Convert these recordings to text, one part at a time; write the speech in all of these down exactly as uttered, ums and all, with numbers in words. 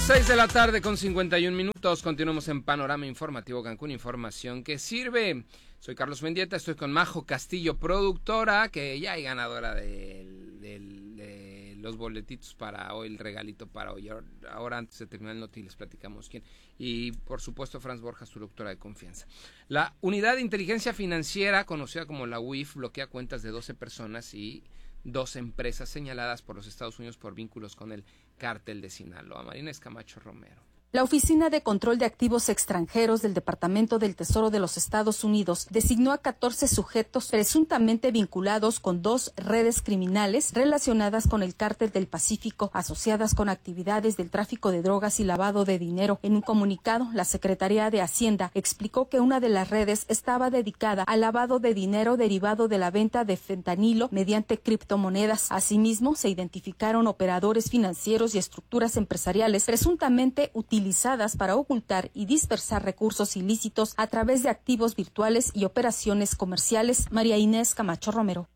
seis de la tarde con cincuenta y un minutos, continuamos en Panorama Informativo Cancún, información que sirve. Soy Carlos Mendieta, estoy con Majo Castillo, productora, que ya hay ganadora de, de, de los boletitos para hoy, el regalito para hoy. Ahora, antes de terminar el noti, les platicamos quién. Y, por supuesto, Franz Borjas, tu doctora de confianza. La Unidad de Inteligencia Financiera, conocida como la U I F, bloquea cuentas de doce personas y dos empresas señaladas por los Estados Unidos por vínculos con el cártel de Sinaloa. Marina Escamacho Romero. La Oficina de Control de Activos Extranjeros del Departamento del Tesoro de los Estados Unidos designó a catorce sujetos presuntamente vinculados con dos redes criminales relacionadas con el Cártel del Pacífico, asociadas con actividades del tráfico de drogas y lavado de dinero. En un comunicado, la Secretaría de Hacienda explicó que una de las redes estaba dedicada al lavado de dinero derivado de la venta de fentanilo mediante criptomonedas. Asimismo, se identificaron operadores financieros y estructuras empresariales presuntamente utilizados utilizadas para ocultar y dispersar recursos ilícitos a través de activos virtuales y operaciones comerciales. María Inés Camacho Romero.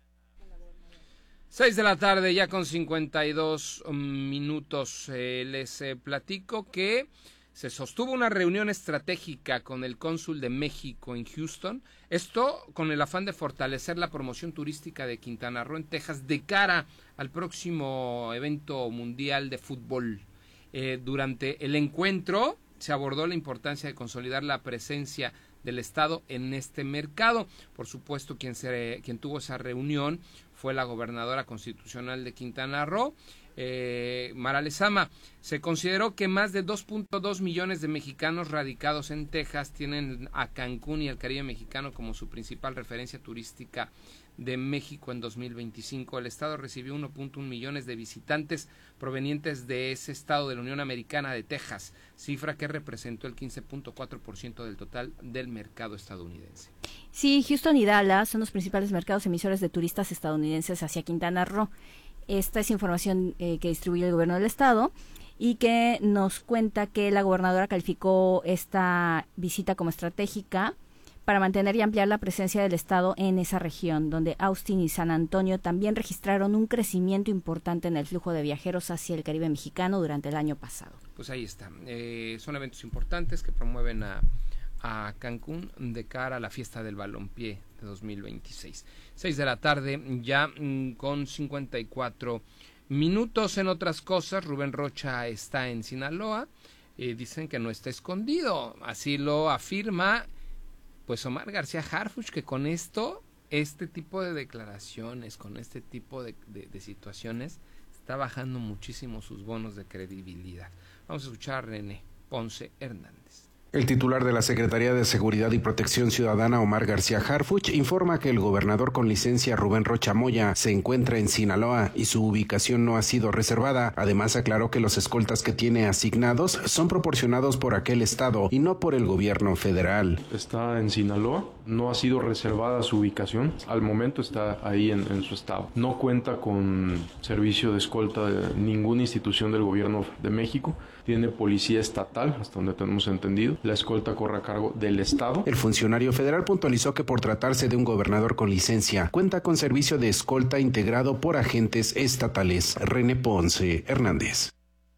Seis de la tarde, ya con cincuenta y dos minutos. Eh, les eh, platico que se sostuvo una reunión estratégica con el cónsul de México en Houston. Esto con el afán de fortalecer la promoción turística de Quintana Roo en Texas de cara al próximo evento mundial de fútbol. Eh, durante el encuentro se abordó la importancia de consolidar la presencia del Estado en este mercado. Por supuesto, quien, se, quien tuvo esa reunión fue la gobernadora constitucional de Quintana Roo, eh, Mara Lezama. Se consideró que más de dos punto dos millones de mexicanos radicados en Texas tienen a Cancún y el Caribe mexicano como su principal referencia turística de México en dos mil veinticinco. El estado recibió uno punto uno millones de visitantes provenientes de ese estado de la Unión Americana de Texas, cifra que representó el quince punto cuatro por ciento del total del mercado estadounidense. Sí, Houston y Dallas son los principales mercados emisores de turistas estadounidenses hacia Quintana Roo. Esta es información eh, que distribuye el gobierno del estado y que nos cuenta que la gobernadora calificó esta visita como estratégica para mantener y ampliar la presencia del Estado en esa región, donde Austin y San Antonio también registraron un crecimiento importante en el flujo de viajeros hacia el Caribe mexicano durante el año pasado. Pues ahí está. Eh, son eventos importantes que promueven a, a Cancún de cara a la fiesta del balompié de dos mil veintiséis. Seis de la tarde, ya mm, con cincuenta y cuatro minutos. En otras cosas, Rubén Rocha está en Sinaloa. Eh, dicen que no está escondido. Así lo afirma pues Omar García Harfuch, que con esto, este tipo de declaraciones, con este tipo de, de, de situaciones, está bajando muchísimo sus bonos de credibilidad. Vamos a escuchar a René Ponce Hernández. El titular de la Secretaría de Seguridad y Protección Ciudadana, Omar García Harfuch, informa que el gobernador con licencia Rubén Rocha Moya se encuentra en Sinaloa y su ubicación no ha sido reservada. Además, aclaró que los escoltas que tiene asignados son proporcionados por aquel estado y no por el gobierno federal. Está en Sinaloa, no ha sido reservada su ubicación, al momento está ahí en, en su estado. No cuenta con servicio de escolta de ninguna institución del gobierno de México, tiene policía estatal, hasta donde tenemos entendido. La escolta corre a cargo del Estado. El funcionario federal puntualizó que por tratarse de un gobernador con licencia, cuenta con servicio de escolta integrado por agentes estatales. René Ponce Hernández.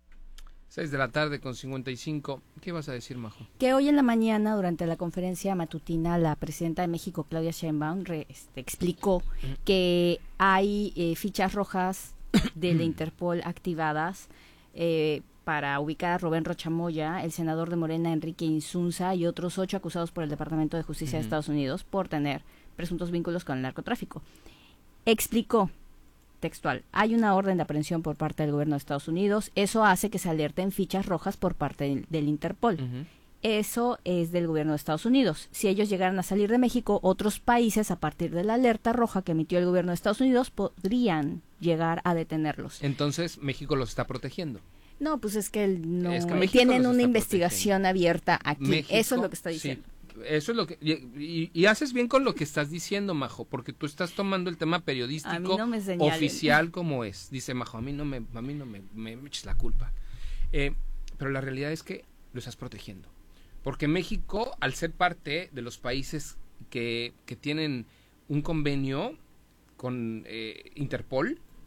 Seis de la tarde con cincuenta y cinco. ¿Qué vas a decir, Majo? Que hoy en la mañana, durante la conferencia matutina, la presidenta de México, Claudia Sheinbaum, re, este, explicó que hay eh, fichas rojas de la Interpol activadas eh, para ubicar a Rubén Rocha Moya, el senador de Morena Enrique Insunza y otros ocho acusados por el Departamento de Justicia uh-huh. de Estados Unidos por tener presuntos vínculos con el narcotráfico. Explicó, textual, hay una orden de aprehensión por parte del gobierno de Estados Unidos, eso hace que se alerten fichas rojas por parte del, del Interpol. Uh-huh. Eso es del gobierno de Estados Unidos. Si ellos llegaran a salir de México, otros países, a partir de la alerta roja que emitió el gobierno de Estados Unidos, podrían llegar a detenerlos. Entonces, México los está protegiendo. No, pues es que, él no, es que tienen una investigación abierta aquí, México, eso es lo que está diciendo. Sí, eso es lo que, y, y haces bien con lo que estás diciendo, Majo, porque tú estás tomando el tema periodístico no oficial como es. Dice Majo, a mí no me, a mí no me, me, me eches la culpa. Eh, pero la realidad es que lo estás protegiendo. Porque México, al ser parte de los países que, que tienen un convenio con eh, Interpol,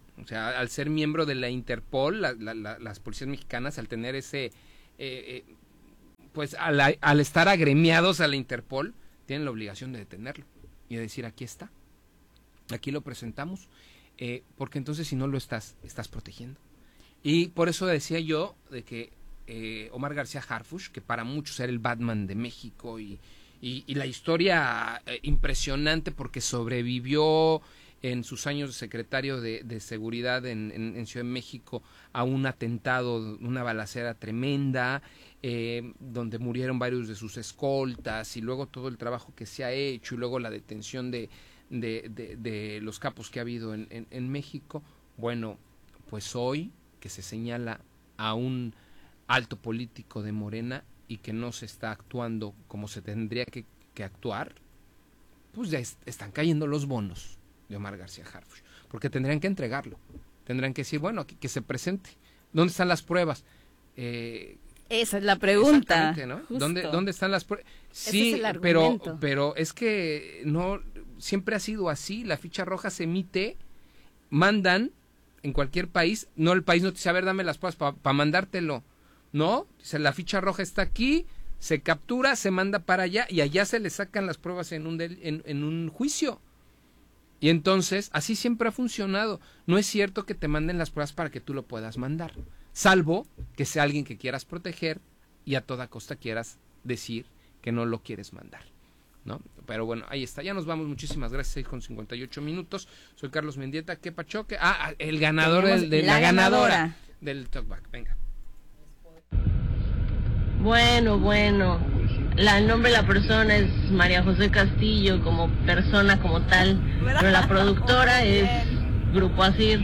O sea, al ser miembro de la Interpol, la, la, la, las policías mexicanas, al tener ese, eh, eh, pues al, al estar agremiados a la Interpol, tienen la obligación de detenerlo y de decir, aquí está, aquí lo presentamos, eh, porque entonces si no lo estás, estás protegiendo. Y por eso decía yo de que eh, Omar García Harfuch, que para muchos era el Batman de México y, y, y la historia eh, impresionante porque sobrevivió en sus años de secretario de, de seguridad en, en, en Ciudad de México a un atentado, una balacera tremenda, eh, donde murieron varios de sus escoltas, y luego todo el trabajo que se ha hecho, y luego la detención de, de, de, de los capos que ha habido en, en, en México. Bueno, pues hoy que se señala a un alto político de Morena y que no se está actuando como se tendría que, que actuar, pues ya est- están cayendo los bonos de Omar García Harfuch, porque tendrían que entregarlo, tendrían que decir, bueno, que, que se presente. ¿Dónde están las pruebas? Eh, Esa es la pregunta. ¿no? ¿Dónde, ¿Dónde están las pruebas? Ese Sí, es el pero, argumento. pero es que no, siempre ha sido así. La ficha roja se emite, mandan en cualquier país, no, el país no te dice, a ver, dame las pruebas para pa mandártelo, ¿no? Dice, la ficha roja está aquí, se captura, se manda para allá y allá se le sacan las pruebas en un, del, en, en un juicio. Y entonces, así siempre ha funcionado. No es cierto que te manden las pruebas para que tú lo puedas mandar, salvo que sea alguien que quieras proteger y a toda costa quieras decir que no lo quieres mandar, ¿no? Pero bueno, ahí está, ya nos vamos, muchísimas gracias, seis con cincuenta y ocho minutos. Soy Carlos Mendieta, ¿qué pachoque? Ah, el ganador del, de la, la ganadora, ganadora del Talkback, venga. Bueno, bueno, la, el nombre de la persona es María José Castillo como persona, como tal, pero la productora es Grupo Asir.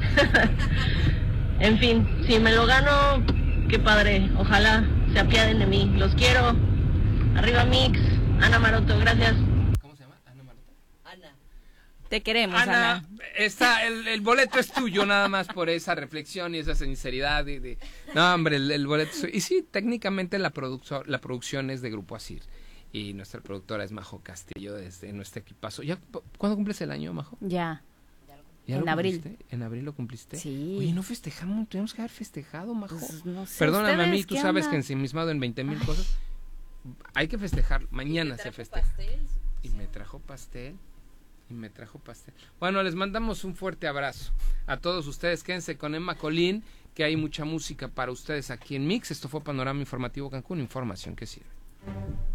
En fin, si me lo gano, qué padre, ojalá se apiaden de mí, los quiero. Arriba Mix, Ana Maroto, gracias. ¿Cómo se llama? Ana Maroto. Ana. Te queremos, Ana. Ana. Está, el, el boleto es tuyo nada más por esa reflexión y esa sinceridad. De, de, no, hombre, el, el boleto es, y sí, técnicamente la, producto, la producción es de Grupo Asir y nuestra productora es Majo Castillo desde nuestro equipazo. ¿Ya, ¿Cuándo cumples el año, Majo? Ya. ¿Ya en lo abril. Cumpliste? ¿En abril lo cumpliste? Sí. Oye, no festejamos, tenemos que haber festejado, Majo. Pues, no sé, Perdóname a mí, tú sabes onda? que ensimismado en veinte mil cosas. Hay que festejar, mañana se festeja. Pastel, y me trajo pastel, y me trajo pastel. Bueno, les mandamos un fuerte abrazo a todos ustedes, quédense con Emma Colín, que hay mucha música para ustedes aquí en Mix. Esto fue Panorama Informativo Cancún, información que sirve.